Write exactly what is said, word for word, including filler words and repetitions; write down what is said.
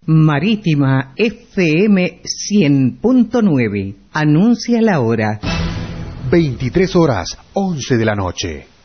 Marítima F M cien punto nueve. Anuncia la hora. veintitrés horas, once de la noche.